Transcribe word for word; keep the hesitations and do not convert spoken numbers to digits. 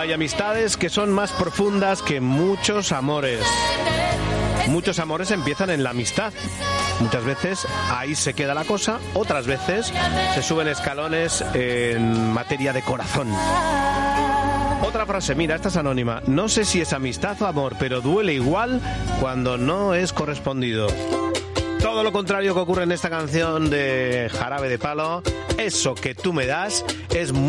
hay amistades que son más profundas que muchos amores. Muchos amores empiezan en la amistad. Muchas veces ahí se queda la cosa, otras veces se suben escalones en materia de corazón. Otra frase, mira, esta es anónima. No sé si es amistad o amor, pero duele igual cuando no es correspondido. Todo lo contrario que ocurre en esta canción de Jarabe de Palo. Eso que tú me das es muy